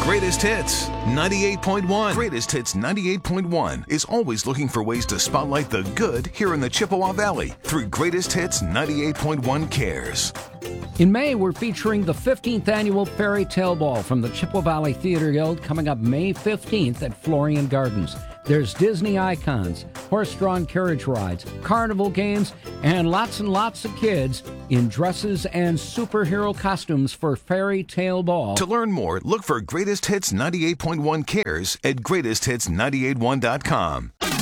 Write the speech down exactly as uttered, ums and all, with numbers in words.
Greatest Hits ninety-eight point one. Greatest Hits ninety-eight point one is always looking for ways to spotlight the good here in the Chippewa Valley through Greatest Hits ninety-eight point one Cares. In May, we're featuring the fifteenth Annual Fairy Tale Ball from the Chippewa Valley Theater Guild coming up May fifteenth at Florian Gardens. There's Disney icons, horse-drawn carriage rides, carnival games, and lots and lots of kids in dresses and superhero costumes for Fairy Tale Ball. To learn more, look for Greatest Hits ninety-eight point one Cares at greatest hits nine eight one dot com.